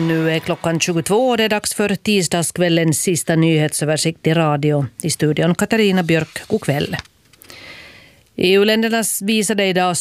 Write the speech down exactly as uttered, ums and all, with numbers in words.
Nu är klockan tjugotvå och det är dags för tisdagskvällens sista nyhetsöversikt i radio. I studion Katarina Björk, god kväll. E U-länderna visade idag